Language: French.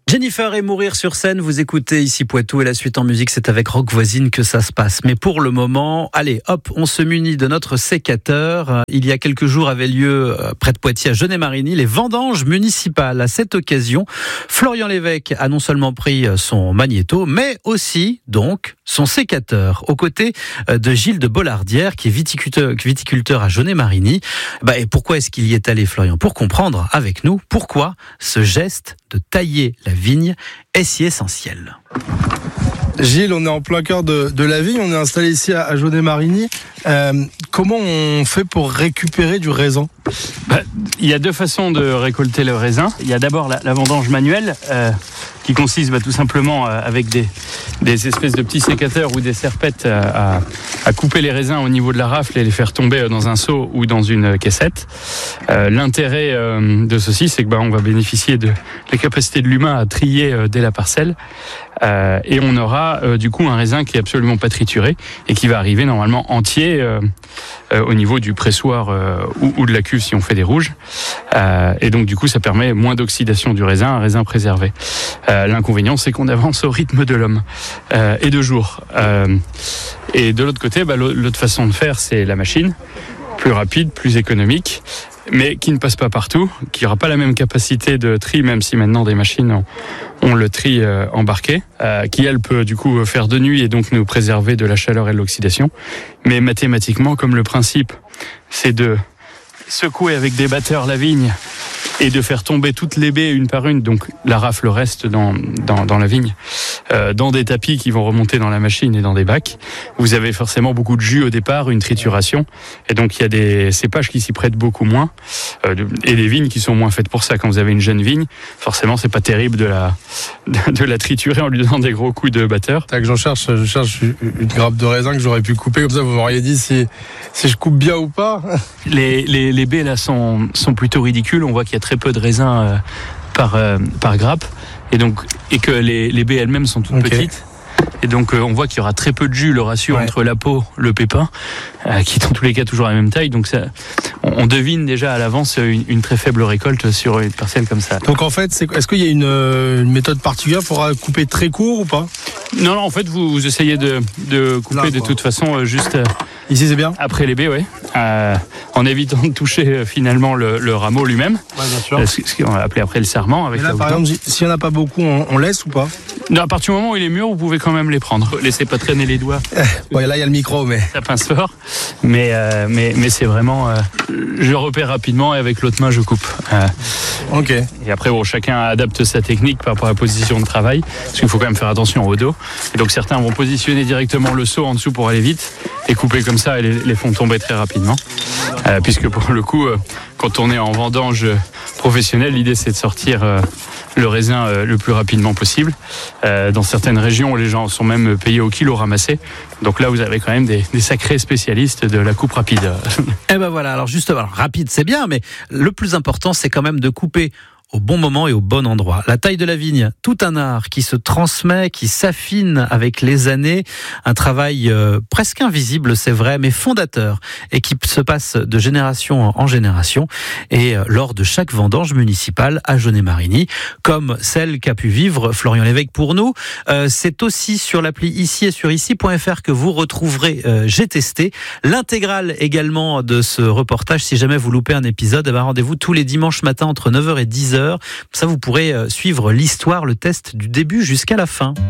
Jennifer et Mourir sur scène, vous écoutez ici Poitou et la suite en musique, c'est avec Rock Voisine que ça se passe. Mais pour le moment, allez hop, on se munit de notre sécateur. Il y a quelques jours avait lieu près de Poitiers à Genet-Marigny les vendanges municipales. À cette occasion, Florian Lévesque a non seulement pris son magnéto, mais aussi donc son sécateur, aux côtés de Gilles de Bollardière qui est viticulteur à Genet-Marigny. Et pourquoi est-ce qu'il y est allé, Florian? Pour comprendre avec nous pourquoi ce geste de tailler la vigne est si essentiel. Gilles, on est en plein cœur de la vigne, on est installé ici à Genet-Marigny. Comment on fait pour récupérer du raisin ? Il y a deux façons de récolter le raisin. Il y a d'abord la vendange manuelle qui consiste tout simplement avec des espèces de petits sécateurs ou des serpettes à couper les raisins au niveau de la rafle et les faire tomber dans un seau ou dans une caissette. L'intérêt de ceci, c'est que on va bénéficier de la capacité de l'humain à trier dès la parcelle. Et on aura du coup un raisin qui est absolument pas trituré et qui va arriver normalement entier au niveau du pressoir ou de la cuve si on fait des rouges. Et donc du coup ça permet moins d'oxydation du raisin, un raisin préservé. L'inconvénient, c'est qu'on avance au rythme de l'homme et de jour. Et de l'autre côté, l'autre façon de faire, c'est la machine, plus rapide, plus économique, mais qui ne passe pas partout, qui n'aura pas la même capacité de tri, même si maintenant des machines ont le tri embarqué, qui elle peut du coup faire de nuit et donc nous préserver de la chaleur et de l'oxydation. Mais mathématiquement, comme le principe, c'est de secouer avec des batteurs la vigne et de faire tomber toutes les baies une par une, donc la rafle reste dans la vigne, dans des tapis qui vont remonter dans la machine et dans des bacs. Vous avez forcément beaucoup de jus au départ, une trituration, et donc il y a des cépages qui s'y prêtent beaucoup moins, et des vignes qui sont moins faites pour ça. Quand vous avez une jeune vigne, forcément c'est pas terrible de la triturer en lui donnant des gros coups de batteur. Je cherche une grappe de raisin que j'aurais pu couper, comme ça vous m'auriez dit si je coupe bien ou pas. Les baies là sont plutôt ridicules, on voit qu'il y a très peu de raisins par grappe et que les baies elles-mêmes sont toutes petites. Et donc on voit qu'il y aura très peu de jus, le ratio entre la peau, le pépin, qui est dans tous les cas toujours la même taille. Donc ça, on devine déjà à l'avance une très faible récolte sur une parcelle comme ça. Donc en fait, est-ce qu'il y a une méthode particulière pour couper très court ou pas ? Non, en fait vous essayez de couper de toute façon juste... Ici c'est bien ? Après les baies, oui. En évitant de toucher finalement le rameau lui-même. Ouais, bien sûr. Ce qu'on va appeler après le serment. Avec là, par exemple, s'il n'y en a pas beaucoup, on laisse ou pas ? Non, à partir du moment où il est mûr, vous pouvez quand même les prendre. Laissez pas traîner les doigts. Là, il y a le micro, mais... Ça pince fort. Mais c'est vraiment... je repère rapidement et avec l'autre main, je coupe. Ok. Et après, chacun adapte sa technique par rapport à la position de travail. Parce qu'il faut quand même faire attention au dos. Et donc, certains vont positionner directement le seau en dessous pour aller vite. Et couper comme ça et les font tomber très rapidement. Puisque pour le coup, quand on est en vendange professionnelle, l'idée c'est de sortir le raisin le plus rapidement possible. Dans certaines régions, les gens sont même payés au kilo ramassé. Donc là, vous avez quand même des sacrés spécialistes de la coupe rapide. Et voilà, alors justement, rapide c'est bien, mais le plus important c'est quand même de couper au bon moment et au bon endroit. La taille de la vigne, tout un art qui se transmet, qui s'affine avec les années. Un travail presque invisible, c'est vrai, mais fondateur et qui se passe de génération en génération. Et lors de chaque vendange municipale à Genet-Marigny, comme celle qu'a pu vivre Florian Lévesque pour nous, c'est aussi sur l'appli ici et sur ici.fr que vous retrouverez J'ai testé. L'intégrale également de ce reportage, si jamais vous loupez un épisode, rendez-vous tous les dimanches matins entre 9h et 10h. Ça, vous pourrez suivre l'histoire, le test du début jusqu'à la fin.